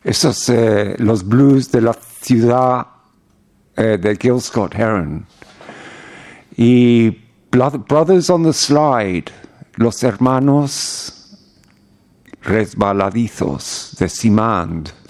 Esos, los blues de la ciudad de Gil Scott Heron. Y Brothers on the Slide, los hermanos resbaladizos de Simand.